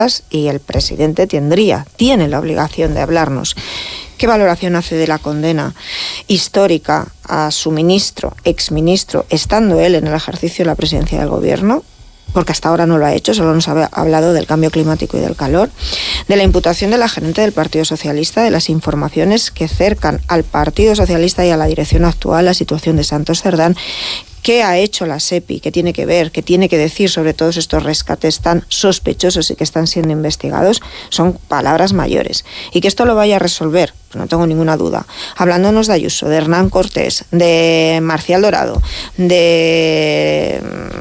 y el presidente tiene la obligación de hablarnos. ¿Qué valoración hace de la condena histórica a su exministro, estando él en el ejercicio de la presidencia del gobierno? Porque hasta ahora no lo ha hecho, solo nos ha hablado del cambio climático y del calor, de la imputación de la gerente del Partido Socialista, de las informaciones que cercan al Partido Socialista y a la dirección actual la situación de Santos Cerdán. ¿Qué ha hecho la SEPI? ¿Qué tiene que ver? ¿Qué tiene que decir sobre todos estos rescates tan sospechosos y que están siendo investigados? Son palabras mayores. Y que esto lo vaya a resolver, pues no tengo ninguna duda, hablándonos de Ayuso, de Hernán Cortés, de Marcial Dorado, de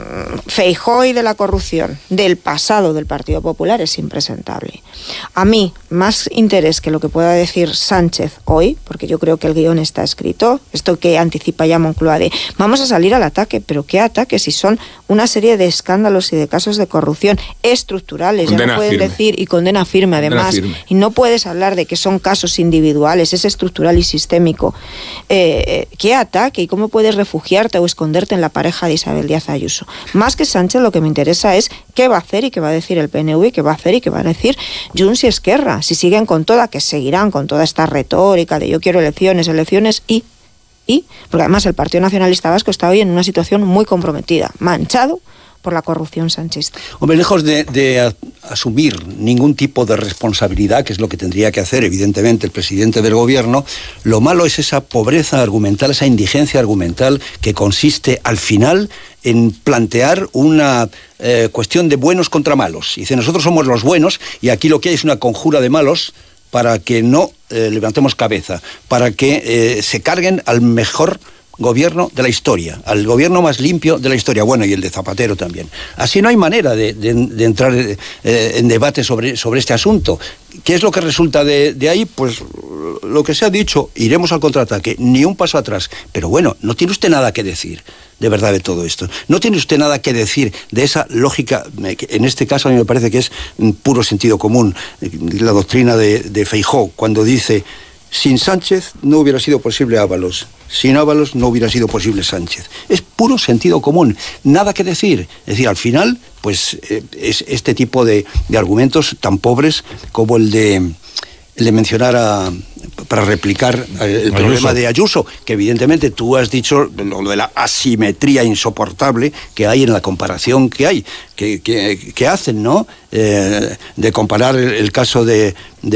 Feijóo y de la corrupción, del pasado del Partido Popular, es impresentable. A mí, más interés que lo que pueda decir Sánchez hoy, porque yo creo que el guión está escrito, esto que anticipa ya Moncloa de vamos a salir al ataque, pero ¿qué ataque? Si son una serie de escándalos y de casos de corrupción estructurales, condena ya no pueden firme. Decir, y condena firme además, condena firme. Y no puedes hablar de que son casos individuales, es estructural y sistémico. ¿Qué ataque? ¿Y cómo puedes refugiarte o esconderte en la pareja de Isabel Díaz Ayuso? Más que Sánchez, lo que me interesa es qué va a hacer y qué va a decir el PNV, y qué va a hacer y qué va a decir Junts y Esquerra, si siguen con que seguirán con toda esta retórica de yo quiero elecciones y porque además el Partido Nacionalista Vasco está hoy en una situación muy comprometida, manchado por la corrupción sanchista. Hombre, lejos de asumir ningún tipo de responsabilidad, que es lo que tendría que hacer evidentemente el presidente del gobierno, lo malo es esa pobreza argumental, esa indigencia argumental que consiste al final en plantear una cuestión de buenos contra malos. Dice, nosotros somos los buenos y aquí lo que hay es una conjura de malos para que no levantemos cabeza, para que se carguen al mejor gobierno de la historia, al gobierno más limpio de la historia, bueno, y el de Zapatero también. Así no hay manera de entrar en debate sobre este asunto. ¿Qué es lo que resulta de ahí? Pues lo que se ha dicho, iremos al contraataque, ni un paso atrás. Pero bueno, no tiene usted nada que decir de verdad de todo esto. No tiene usted nada que decir de esa lógica, que en este caso a mí me parece que es puro sentido común, la doctrina de Feijóo, cuando dice, sin Sánchez no hubiera sido posible Ábalos, sin Ábalos no hubiera sido posible Sánchez. Es puro sentido común, nada que decir. Es decir, al final, pues es este tipo de argumentos tan pobres como el de mencionar para replicar el problema de Ayuso, que evidentemente tú has dicho lo de la asimetría insoportable que hay en la comparación que hay, que hacen, ¿no? De comparar el caso de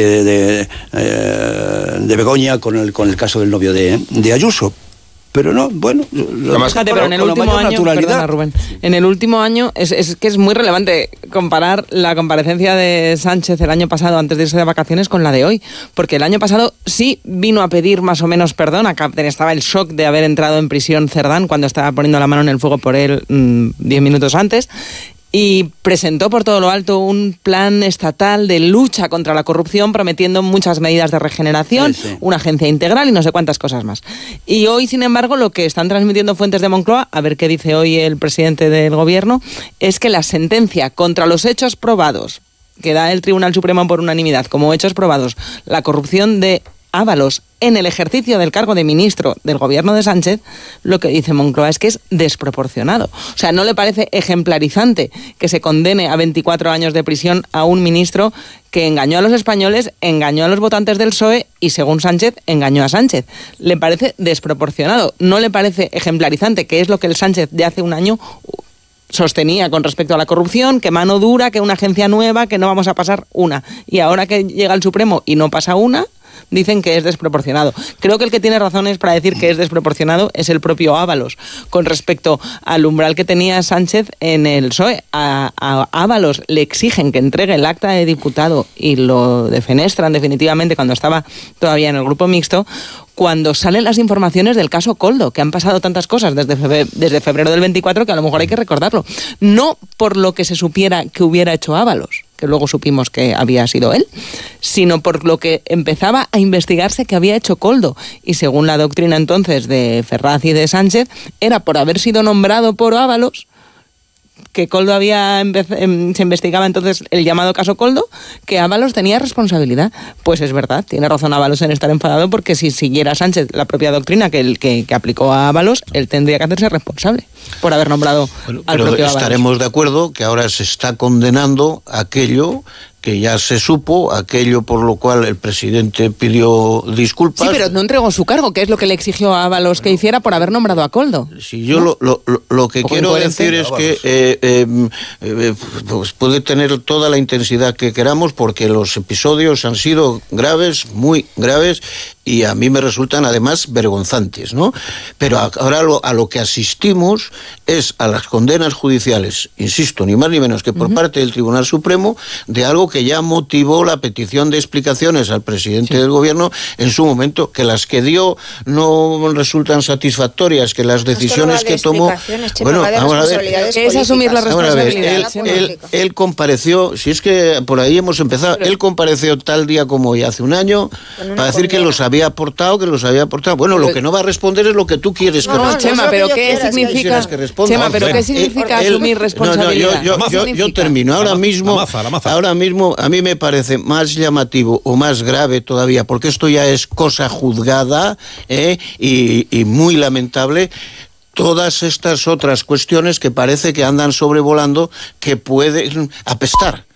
Begoña con el caso del novio de Ayuso. Pero no, bueno, fíjate, pero en el último año, perdona, Rubén, en el último año es que es muy relevante comparar la comparecencia de Sánchez el año pasado antes de irse de vacaciones con la de hoy, porque el año pasado sí vino a pedir más o menos perdón, estaba el shock de haber entrado en prisión Cerdán cuando estaba poniendo la mano en el fuego por él 10 minutos antes, y presentó por todo lo alto un plan estatal de lucha contra la corrupción, prometiendo muchas medidas de regeneración, sí. Una agencia integral y no sé cuántas cosas más. Y hoy, sin embargo, lo que están transmitiendo fuentes de Moncloa, a ver qué dice hoy el presidente del gobierno, es que la sentencia contra los hechos probados, que da el Tribunal Supremo por unanimidad, como hechos probados, la corrupción de Ábalos en el ejercicio del cargo de ministro del gobierno de Sánchez, lo que dice Moncloa es que es desproporcionado. O sea, ¿no le parece ejemplarizante que se condene a 24 años de prisión a un ministro que engañó a los españoles, engañó a los votantes del PSOE y, según Sánchez, engañó a Sánchez? Le parece desproporcionado. ¿No le parece ejemplarizante, que es lo que el Sánchez de hace un año sostenía con respecto a la corrupción, que mano dura, que una agencia nueva, que no vamos a pasar una? Y ahora que llega el Supremo y no pasa una, dicen que es desproporcionado. Creo que el que tiene razones para decir que es desproporcionado es el propio Ábalos, con respecto al umbral que tenía Sánchez en el PSOE. A Ábalos le exigen que entregue el acta de diputado y lo defenestran definitivamente cuando estaba todavía en el grupo mixto, cuando salen las informaciones del caso Koldo, que han pasado tantas cosas desde febrero del 24 que a lo mejor hay que recordarlo. No por lo que se supiera que hubiera hecho Ábalos, que luego supimos que había sido él, sino por lo que empezaba a investigarse que había hecho Koldo. Y según la doctrina entonces de Ferraz y de Sánchez, era por haber sido nombrado por Ábalos, que Koldo se investigaba entonces el llamado caso Koldo, que Ábalos tenía responsabilidad. Pues es verdad, tiene razón Ábalos en estar enfadado, porque si siguiera Sánchez la propia doctrina que aplicó a Ábalos, él tendría que hacerse responsable por haber nombrado al propio Ábalos. Estaremos de acuerdo que ahora se está condenando aquello que ya se supo, aquello por lo cual el presidente pidió disculpas. Sí, pero no entregó su cargo, que es lo que le exigió a Ábalos que hiciera por haber nombrado a Koldo. Sí, yo ¿no? lo que quiero decir es que pues puede tener toda la intensidad que queramos, porque los episodios han sido graves, muy graves, y a mí me resultan además vergonzantes, ¿no? Pero ahora a lo que asistimos es a las condenas judiciales, insisto, ni más ni menos que por parte del Tribunal Supremo, de algo que ya motivó la petición de explicaciones al presidente del gobierno en su momento, que las que dio no resultan satisfactorias, que las decisiones que tomó... Bueno, vamos a ver, es asumir la responsabilidad. Él compareció, si es que por ahí hemos empezado, él compareció tal día como hoy, hace un año, para decir que los había aportado. Bueno, lo que no va a responder es lo que tú quieres que responda. Chema, pero ¿qué significa? Chema, pero ¿qué significa asumir responsabilidad? Yo termino. Ahora mismo a mí me parece más llamativo o más grave todavía, porque esto ya es cosa juzgada y muy lamentable, todas estas otras cuestiones que parece que andan sobrevolando, que pueden apestar,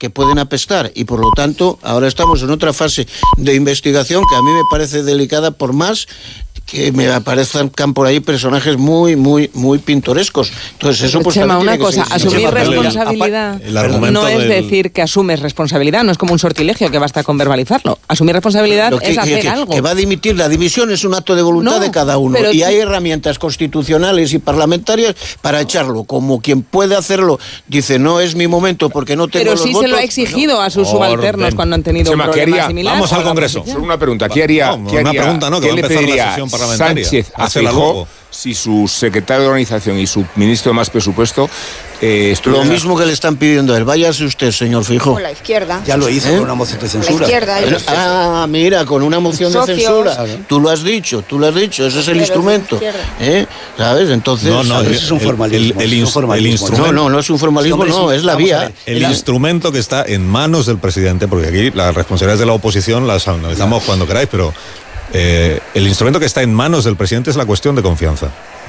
y por lo tanto ahora estamos en otra fase de investigación que a mí me parece delicada, por más que me aparezcan por ahí personajes muy, muy, muy pintorescos. Entonces eso pues Chema, una cosa, asumir responsabilidad no es decir que asumes responsabilidad, no es como un sortilegio que basta con verbalizarlo. Asumir responsabilidad es hacer algo. Que va a dimitir, la dimisión es un acto de voluntad de cada uno, y hay herramientas constitucionales y parlamentarias para echarlo, como quien puede hacerlo, dice, no es mi momento porque no tengo los votos. Pero sí se lo ha exigido a sus subalternos cuando han tenido un problema similar. Vamos al Congreso. Solo una pregunta, ¿qué haría? ¿Qué le pediría Sánchez a Feijóo si su secretario de Organización y su ministro de más presupuesto lo mismo que le están pidiendo a él? Váyase usted, señor Feijóo. Con la izquierda. Ya lo hizo con una moción de censura. La izquierda. Mira, con una moción de censura. Tú lo has dicho, ese es el instrumento. ¿Sabes? Entonces... No, ese es un formalismo. El instrumento. No es un formalismo, no, es la vía. El instrumento que está en manos del presidente, porque aquí las responsabilidades de la oposición las analizamos cuando queráis, pero el instrumento que está en manos del presidente es la cuestión de confianza.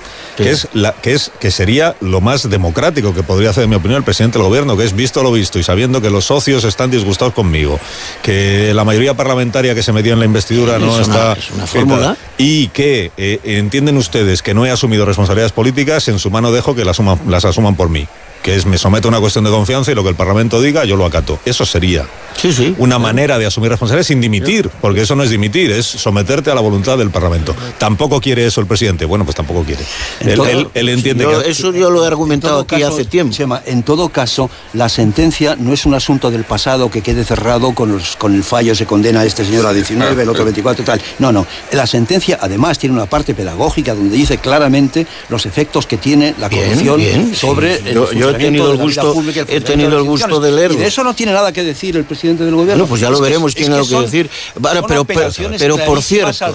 Que sería lo más democrático que podría hacer, en mi opinión, el presidente del gobierno, que es, visto lo visto y sabiendo que los socios están disgustados conmigo, que la mayoría parlamentaria que se metió en la investidura no está... Es una fórmula. Y que entienden ustedes que no he asumido responsabilidades políticas, en su mano dejo que las asuman por mí. Que es, me someto a una cuestión de confianza y lo que el Parlamento diga, yo lo acato. Eso sería una manera de asumir responsabilidades sin dimitir, porque eso no es dimitir, es someterte a la voluntad del Parlamento. ¿Tampoco quiere eso el presidente? Bueno, pues tampoco quiere. Él entiende que... Eso yo lo he argumentado aquí hace tiempo. Chema, en todo caso, la sentencia no es un asunto del pasado que quede cerrado con el fallo, se condena a este señor a 19, el otro 24 y tal. No. La sentencia, además, tiene una parte pedagógica donde dice claramente los efectos que tiene la corrupción sobre Yo he tenido el gusto de leerlo. Y de eso no tiene nada que decir el presidente del gobierno. Bueno, pues ya lo veremos, tiene algo que decir. Pero por cierto,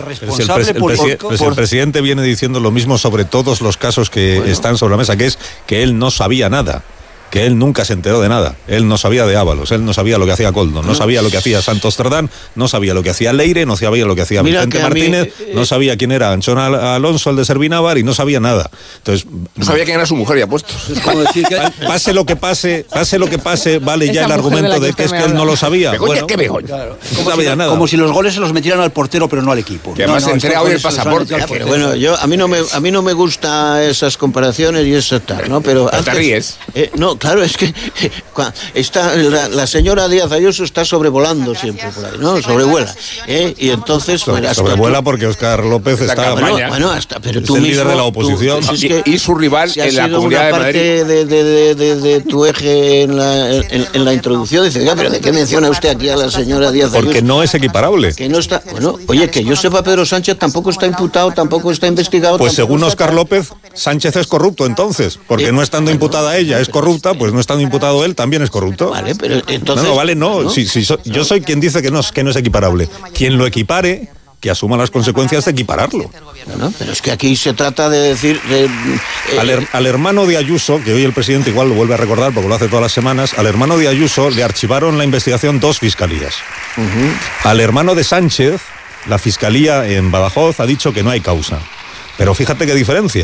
el presidente viene diciendo lo mismo sobre todos los casos que están sobre la mesa, que es que él no sabía nada. Que él nunca se enteró de nada. Él no sabía de Ábalos, él no sabía lo que hacía Koldo, no sabía lo que hacía Santos Cerdán, no sabía lo que hacía Leire, no sabía lo que hacía Vicente Martínez, no sabía quién era Anchón Alonso, el de Servinávar, y no sabía nada. Entonces, no sabía quién era su mujer y apuestos. Es como decir que... pase lo que pase, vale ya el argumento de que es que él no lo sabía. Bueno, ¿qué Begoña? Claro. No sabía nada. Como si los goles se los metieran al portero, pero no al equipo. Que además se entrega hoy el pasaporte. Pero bueno, a mí no me gustan esas comparaciones y eso tal, ¿no? Pero te ríes. No, claro, es que está la señora Díaz Ayuso está sobrevolando siempre por ahí, ¿no? Sobrevuela. Y entonces... sobrevuela porque Óscar López está... Bueno, pero tú es el mismo, líder de la oposición. Y su rival en la Comunidad de Madrid. De tu eje en la introducción, dice, pero ¿de qué menciona usted aquí a la señora Díaz Ayuso? Porque no es equiparable. Que no está... Bueno, oye, que yo sepa, Pedro Sánchez tampoco está imputado, tampoco está investigado... Pues según Óscar López, Sánchez es corrupto entonces, porque no estando imputada ella es corrupta, pues no estando imputado él también es corrupto. Vale, pero entonces... No. Yo soy quien dice que no es equiparable. Quien lo equipare, que asuma las consecuencias de equipararlo. No, pero es que aquí se trata de decir... Al hermano de Ayuso, que hoy el presidente igual lo vuelve a recordar porque lo hace todas las semanas, al hermano de Ayuso le archivaron la investigación 2 fiscalías. Al hermano de Sánchez, la fiscalía en Badajoz ha dicho que no hay causa. Pero fíjate qué diferencia.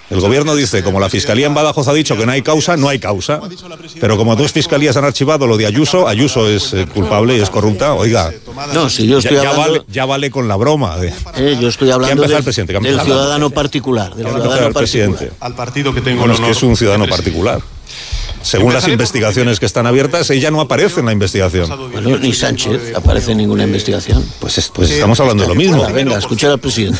El gobierno dice, como la Fiscalía en Badajoz ha dicho que no hay causa, no hay causa. Pero como dos fiscalías han archivado lo de Ayuso, Ayuso es culpable y es corrupta, oiga. No, si yo estoy hablando... ya vale con la broma. Yo estoy hablando del ciudadano particular. Del ciudadano presidente. Al partido que tengo bueno, es que es un ciudadano particular. Según las investigaciones que están abiertas, ella no aparece en la investigación. Bueno, ni Sánchez aparece en ninguna investigación. Pues estamos hablando de lo mismo. Venga, escuchar al presidente.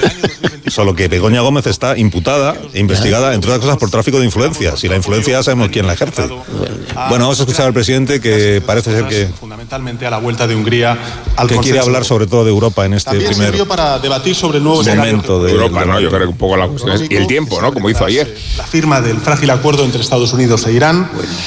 Solo que Begoña Gómez está imputada e investigada, entre otras cosas, por tráfico de influencias. Y la influencia ya sabemos quién la ejerce. Bueno, vamos a escuchar al presidente, que parece ser que... Fundamentalmente a la vuelta de Hungría al que quiere hablar sobre todo de Europa en este también primer para debatir sobre el nuevo momento de Europa, ¿no? Yo creo que un poco la cuestión es... Y el tiempo, ¿no? Como hizo ayer. La firma del frágil acuerdo entre Estados Unidos e Irán.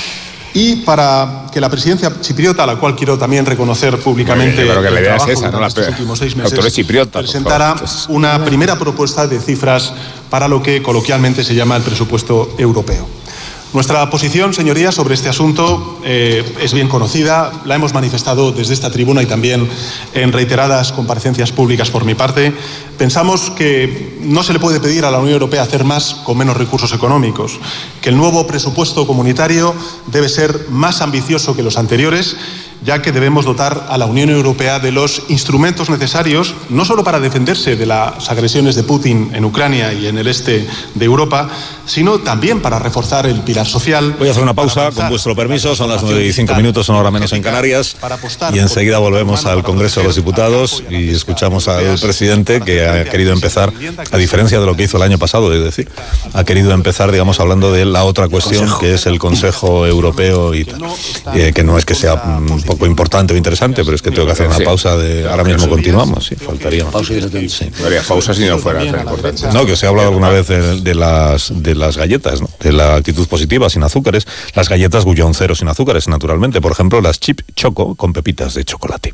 Y para que la presidencia chipriota, a la cual quiero también reconocer públicamente que la idea es esa, ¿no? Estos últimos 6 meses, chipriota, presentará una primera propuesta de cifras para lo que coloquialmente se llama el presupuesto europeo. Nuestra posición, señorías, sobre este asunto es bien conocida, la hemos manifestado desde esta tribuna y también en reiteradas comparecencias públicas por mi parte. Pensamos que no se le puede pedir a la Unión Europea hacer más con menos recursos económicos, que el nuevo presupuesto comunitario debe ser más ambicioso que los anteriores, ya que debemos dotar a la Unión Europea de los instrumentos necesarios, no solo para defenderse de las agresiones de Putin en Ucrania y en el este de Europa, sino también para reforzar el pilar social. Voy a hacer una pausa, con vuestro permiso, son las 9:05, una hora menos en Canarias, y enseguida volvemos al Congreso de los Diputados y escuchamos al presidente, que ha querido empezar, a diferencia de lo que hizo el año pasado, es decir, ha querido empezar, digamos, hablando de la otra cuestión, que es el Consejo Europeo y tal, que no es que sea un poco importante o interesante, pero es que tengo que hacer una pausa ahora mismo continuamos, sí, faltaría más. Pausa pausa si no fuera tan importante. No, que os he hablado alguna vez de las galletas, ¿no? De la actitud positiva sin azúcares, las galletas Gullón Cero sin azúcares, naturalmente, por ejemplo, las Chip Choco con pepitas de chocolate.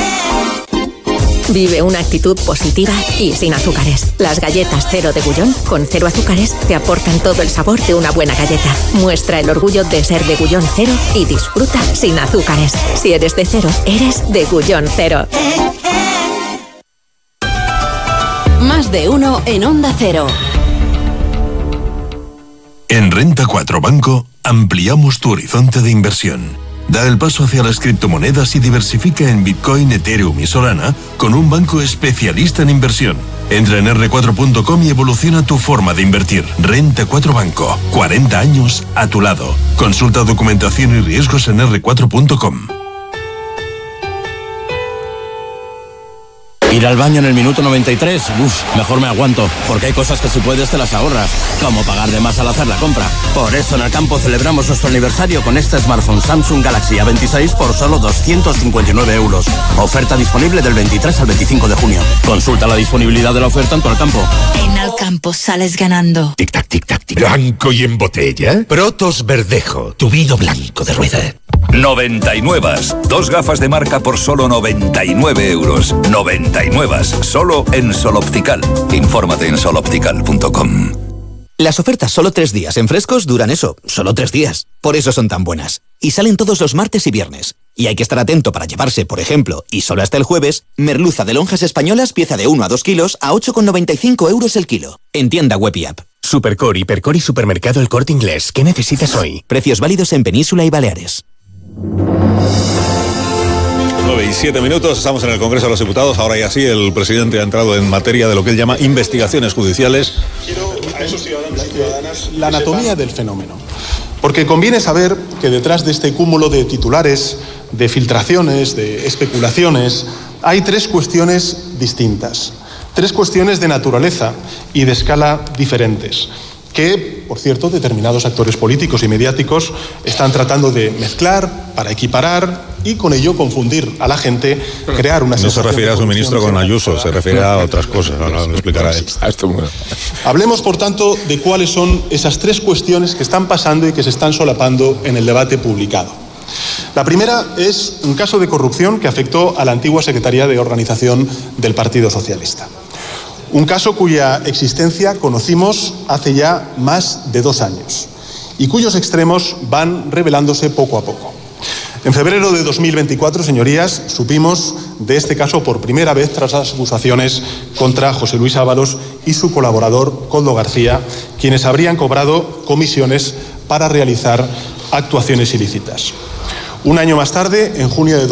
Vive una actitud positiva y sin azúcares. Las galletas Cero de Gullón, con 0 azúcares, te aportan todo el sabor de una buena galleta. Muestra el orgullo de ser de Gullón Cero y disfruta sin azúcares. Si eres de Cero, eres de Gullón Cero. Más de uno en Onda Cero. En Renta 4 Banco ampliamos tu horizonte de inversión. Da el paso hacia las criptomonedas y diversifica en Bitcoin, Ethereum y Solana con un banco especialista en inversión. Entra en r4.com y evoluciona tu forma de invertir. Renta 4 Banco, 40 años a tu lado. Consulta documentación y riesgos en r4.com. Ir al baño en el minuto 93, mejor me aguanto, porque hay cosas que si puedes te las ahorras, como pagar de más al hacer la compra. Por eso en Alcampo celebramos nuestro aniversario con este smartphone Samsung Galaxy A26 por solo 259 €. Oferta disponible del 23 al 25 de junio. Consulta la disponibilidad de la oferta en tu Alcampo. En Alcampo sales ganando. Tic-tac, tic-tac, tic. ¿Blanco y en botella? Protos Verdejo, tu vino blanco de rueda. 99. 2 gafas de marca por solo 99 €. 99. Solo en Sol Optical. Infórmate en soloptical.com. Las ofertas solo 3 días en Frescos duran eso, solo 3 días. Por eso son tan buenas. Y salen todos los martes y viernes. Y hay que estar atento para llevarse, por ejemplo, y solo hasta el jueves, merluza de lonjas españolas, pieza de 1 a 2 kilos, a 8,95 € el kilo. En tienda web y app. Supercore, Hipercore y Supermercado El Corte Inglés. ¿Qué necesitas hoy? Precios válidos en Península y Baleares. 9:07, estamos en el Congreso de los Diputados. Ahora ya sí, el presidente ha entrado en materia de lo que él llama investigaciones judiciales. Quiero a esos ciudadanos y ciudadanas la anatomía del fenómeno. Porque conviene saber que detrás de este cúmulo de titulares, de filtraciones, de especulaciones, hay 3 cuestiones distintas. 3 cuestiones de naturaleza y de escala diferentes, que, por cierto, determinados actores políticos y mediáticos están tratando de mezclar para equiparar y con ello confundir a la gente, crear una sensación. No se refiere a su ministro con Ayuso, se refiere a otras cosas, ahora lo explicará él. Hablemos, por tanto, de cuáles son esas 3 cuestiones que están pasando y que se están solapando en el debate publicado. La primera es un caso de corrupción que afectó a la antigua Secretaría de Organización del Partido Socialista. Un caso cuya existencia conocimos hace ya más de 2 años y cuyos extremos van revelándose poco a poco. En febrero de 2024, señorías, supimos de este caso por primera vez tras las acusaciones contra José Luis Ábalos y su colaborador Koldo García, quienes habrían cobrado comisiones para realizar actuaciones ilícitas. Un año más tarde, en junio de